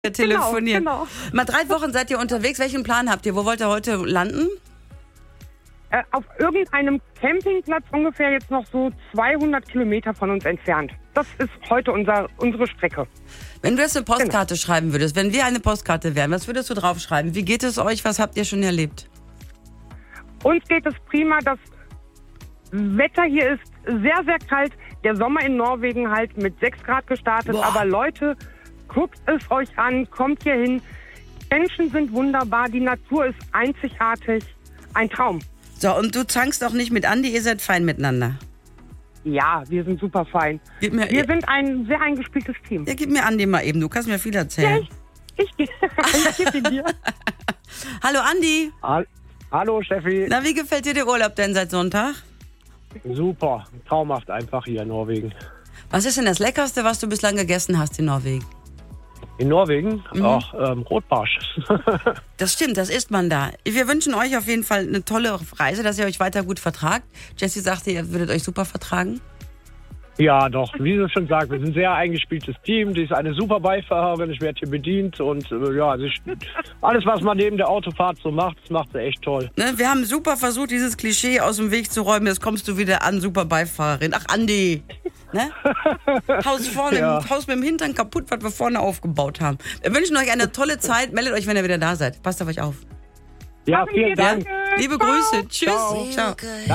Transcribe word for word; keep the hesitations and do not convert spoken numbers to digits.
telefonieren. Genau, genau. Mal drei Wochen seid ihr unterwegs. Welchen Plan habt ihr? Wo wollt ihr heute landen? Äh, auf irgendeinem Campingplatz ungefähr jetzt noch so zweihundert Kilometer von uns entfernt. Das ist heute unser, unsere Strecke. Wenn du jetzt eine Postkarte genau. schreiben würdest, wenn wir eine Postkarte wären, was würdest du draufschreiben? Wie geht es euch? Was habt ihr schon erlebt? Uns geht es prima. Das Wetter hier ist sehr, sehr kalt. Der Sommer in Norwegen halt mit sechs Grad gestartet. Boah. Aber Leute, guckt es euch an, kommt hier hin. Menschen sind wunderbar, die Natur ist einzigartig. Ein Traum. So, und du zankst auch nicht mit Andi, ihr seid fein miteinander. Ja, wir sind super fein. Gib mir, wir sind ein sehr eingespieltes Team. Ja, gib mir Andi mal eben, du kannst mir viel erzählen. Ja, ich, ich, ich gebe ihn dir. Hallo Andi. Hallo Steffi. Na, wie gefällt dir der Urlaub denn seit Sonntag? Super, traumhaft einfach hier in Norwegen. Was ist denn das Leckerste, was du bislang gegessen hast in Norwegen? In Norwegen? Mhm. Ach, ähm, Rotbarsch. Das stimmt, das isst man da. Wir wünschen euch auf jeden Fall eine tolle Reise, dass ihr euch weiter gut vertragt. Jessie sagte, ihr würdet euch super vertragen. Ja, doch, wie sie schon sagt, wir sind ein sehr eingespieltes Team. Die ist eine super Beifahrerin, ich werde hier bedient und äh, ja, sie, alles, was man neben der Autofahrt so macht, das macht sie echt toll. Ne, wir haben super versucht, dieses Klischee aus dem Weg zu räumen. Jetzt kommst du wieder an, super Beifahrerin. Ach, Andi. Ne? Haus vorne, ja. Haus mit dem Hintern kaputt, was wir vorne aufgebaut haben. Wir wünschen euch eine tolle Zeit. Meldet euch, wenn ihr wieder da seid. Passt auf euch auf. Ja, vielen Dank. Danke. Liebe Ciao. Grüße. Tschüss. Ciao. Ciao.